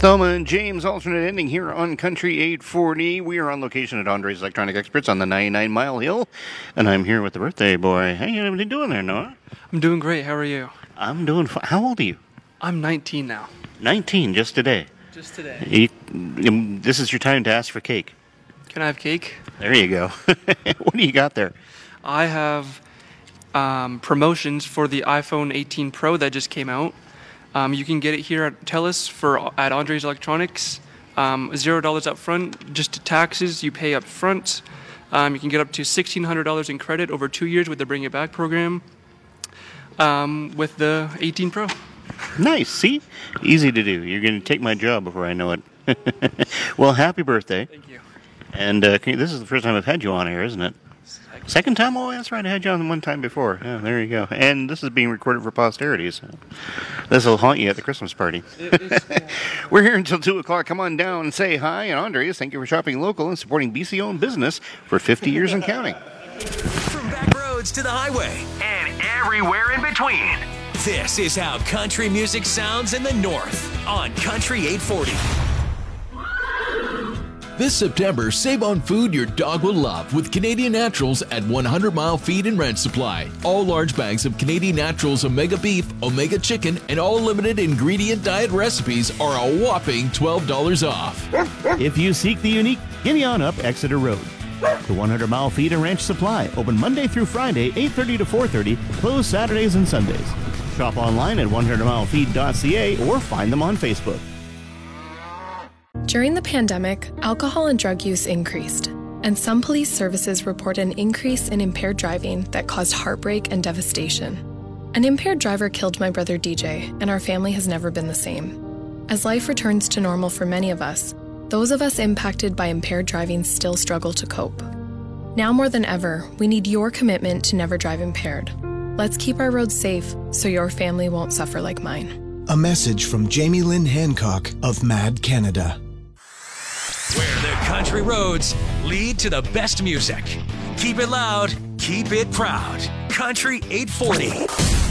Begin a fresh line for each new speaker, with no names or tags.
Thelma and James alternate ending here on Country 840. We are on location at Andre's Electronic Experts on the 99 Mile Hill, and I'm here with the birthday boy. How you doing there, Noah?
I'm doing great. How are you?
I'm doing fine. How old are you?
I'm 19 now.
19, just today.
Just today.
This is your time to ask for cake.
Can I have cake?
There you go. What do you got there?
I have promotions for the iPhone 18 Pro that just came out. You can get it here at TELUS at Andre's Electronics. $0 up front, just to taxes you pay up front. You can get up to $1,600 in credit over 2 years with the Bring It Back program with the 18 Pro.
Nice. See? Easy to do. You're going to take my job before I know it. Well, happy birthday.
Thank you.
And this is the first time I've had you on here, isn't it? Second time? Oh, that's right. I had you on one time before. Yeah, there you go. And this is being recorded for posterity, so this will haunt you at the Christmas party. We're here until 2 o'clock. Come on down and say hi. And Andres, thank you for shopping local and supporting BC-owned business for 50 years and counting.
From back roads to the highway and everywhere in between, this is how country music sounds in the North on Country 840.
This September, save on food your dog will love with Canadian Naturals at 100 Mile Feed and Ranch Supply. All large bags of Canadian Naturals Omega Beef, Omega Chicken, and all limited ingredient diet recipes are a whopping $12 off.
If you seek the unique, get on up Exeter Road. The 100 Mile Feed and Ranch Supply, open Monday through Friday, 8:30 to 4:30, closed Saturdays and Sundays. Shop online at 100milefeed.ca or find them on Facebook.
During the pandemic, alcohol and drug use increased, and some police services report an increase in impaired driving that caused heartbreak and devastation. An impaired driver killed my brother DJ, and our family has never been the same. As life returns to normal for many of us, those of us impacted by impaired driving still struggle to cope. Now more than ever, we need your commitment to never drive impaired. Let's keep our roads safe so your family won't suffer like mine.
A message from Jamie Lynn Hancock of MAD Canada.
Where the country roads lead to the best music. Keep it loud, keep it proud. Country 840.